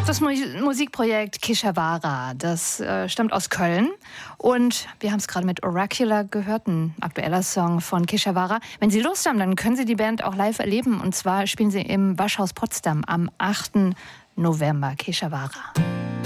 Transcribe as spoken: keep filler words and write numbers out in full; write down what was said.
Das Mu- Musikprojekt Keshavara, das äh, stammt aus Köln und wir haben es gerade mit Oracular gehört, ein aktueller Song von Keshavara. Wenn Sie Lust haben, dann können Sie die Band auch live erleben und zwar spielen sie im Waschhaus Potsdam am achten November. Keshavara.